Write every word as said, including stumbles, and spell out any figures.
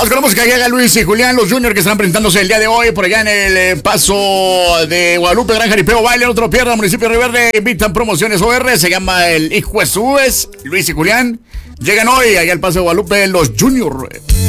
Vamos con la música. Llega Luis y Julián, los Juniors, que están presentándose el día de hoy por allá en el eh, Paso de Guadalupe, Gran Jaripeo, Baile, otro pierda, municipio de Riverde. Invitan Promociones O R, se llama el Hijo Jesús. Luis y Julián llegan hoy allá al Paso de Guadalupe, los Juniors.